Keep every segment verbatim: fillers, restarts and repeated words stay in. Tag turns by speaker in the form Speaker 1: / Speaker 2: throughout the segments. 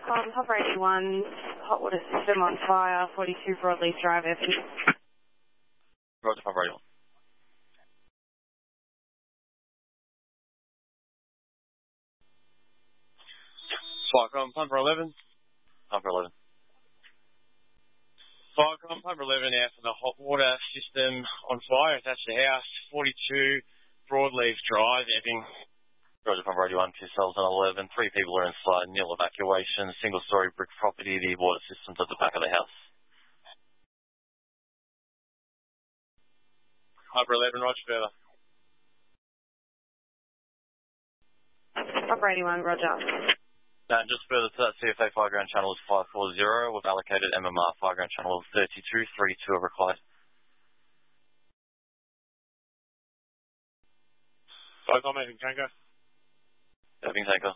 Speaker 1: Falcon, Pump eighty-one, hot water system on fire, forty-two Broadleaf Drive, F P.
Speaker 2: Roger, Pump eighty-one. Falcon, Pump eleven. Pump eleven. Falcon, Pump eleven out for the hot water system on fire attached to the house, forty-two Broadleaf Drive, Epping. Roger, Pump eighty-one, two cells on eleven. Three people are inside, nil evacuation. Single-story brick property, the water system's at the back of the house. Pump eleven, Roger, further.
Speaker 1: Pump eighty-one, Roger.
Speaker 2: And just further to that, C F A Fireground channel is five four zero. We've allocated M M R Fireground channel of thirty-two, three two are required.
Speaker 3: Falcon, Epping Tango.
Speaker 2: Epping Tango.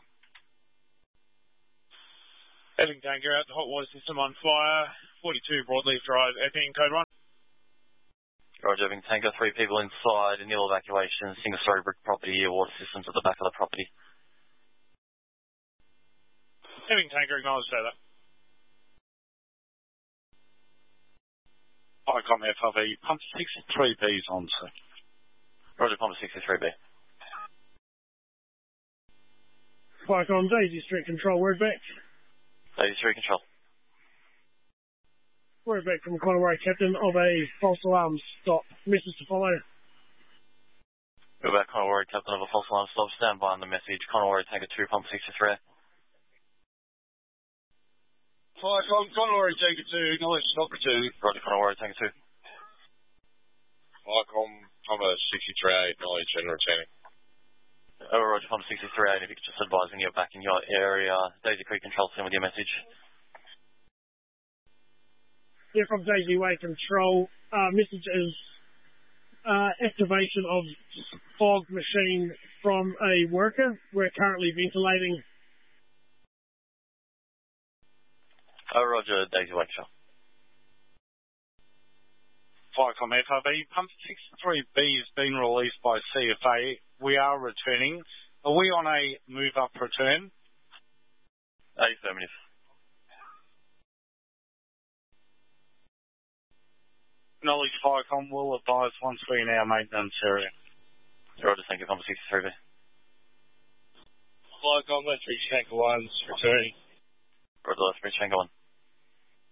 Speaker 3: Epping Tango out the hot water system on fire, forty-two Broadleaf Drive, Epping, code one.
Speaker 2: Roger, Epping Tango, three people inside, nil evacuation, single-story brick property, water systems at the back of the property.
Speaker 3: Epping Tango, acknowledged over. Falcon F R V, pump sixty-three B's on, sir.
Speaker 2: Roger, pump sixty-three B.
Speaker 4: Falcon, Daisy Street Control, word back.
Speaker 2: Daisy Street Control.
Speaker 4: Word back from Conaway, Captain of a false alarm stop. Message to follow.
Speaker 2: We're back, Conaway, Captain of a false alarm stop. Stand by on the message. Conaway, Tango two, pump sixty-three.
Speaker 3: Falcon, Conaway, Tango two, acknowledged stop return.
Speaker 2: Roger, Conaway, Tango two.
Speaker 3: Falcon, pump sixty-three A, acknowledged and returning.
Speaker 2: Over Roger, pump sixty-three A, and if you could just advise when you're back in your area. Daisy Creek Control, send with your message.
Speaker 4: Yeah, from Daisy Way Control, uh, message is uh, activation of fog machine from a worker. We're currently ventilating.
Speaker 2: Over Roger, Daisy Way Control.
Speaker 3: Falcon F R V, pump sixty-three B has been released by C F A. We are returning. Are we on a move-up return?
Speaker 2: Affirmative.
Speaker 3: Knowledge Falcon will advise once we're in our maintenance area.
Speaker 2: Roger, thank you, pump sixty-three B.
Speaker 3: Falcon, West Ridge Tanker one, returning.
Speaker 2: Roger, West Ridge Tanker one.